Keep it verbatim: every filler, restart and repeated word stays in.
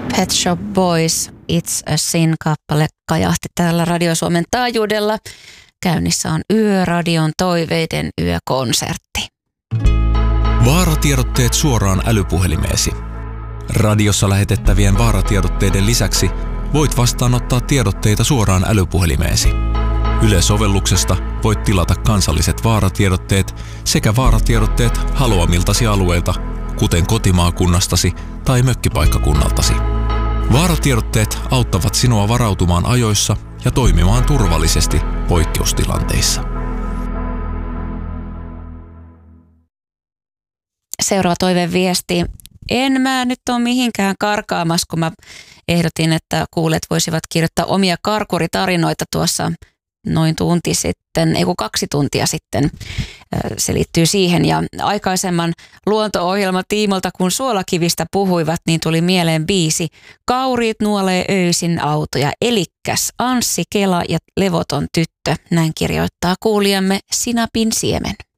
Pet Shop Boys, It's a Sin-kappale kajahti täällä Radio Suomen taajuudella. Käynnissä on Yöradion toiveiden yökonsertti. Vaaratiedotteet suoraan älypuhelimeesi. Radiossa lähetettävien vaaratiedotteiden lisäksi voit vastaanottaa tiedotteita suoraan älypuhelimeesi. Yle-sovelluksesta voit tilata kansalliset vaaratiedotteet sekä vaaratiedotteet haluamiltasi alueilta, kuten kotimaakunnastasi tai mökkipaikkakunnaltasi. Vaaratiedotteet auttavat sinua varautumaan ajoissa ja toimimaan turvallisesti poikkeustilanteissa. Seuraava toiveviesti. En mä nyt ole mihinkään karkaamassa, kun mä ehdotin, että kuulijat voisivat kirjoittaa omia karkuritarinoita tuossa noin tunti sitten, ei kun kaksi tuntia sitten. Se liittyy siihen ja aikaisemman luonto-ohjelman tiimolta, kun suolakivistä puhuivat, niin tuli mieleen biisi Kauriit nuolee öisin autoja, elikkäs Anssi Kela ja levoton tyttö. Näin kirjoittaa kuulijamme Sinapin siemen.